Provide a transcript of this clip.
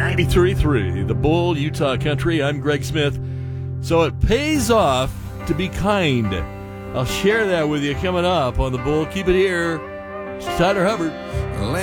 93.3, The Bull, Utah Country. I'm Greg Smith. So it pays off to be kind. I'll share that with you coming up on The Bull. Keep it here. It's Tyler Hubbard.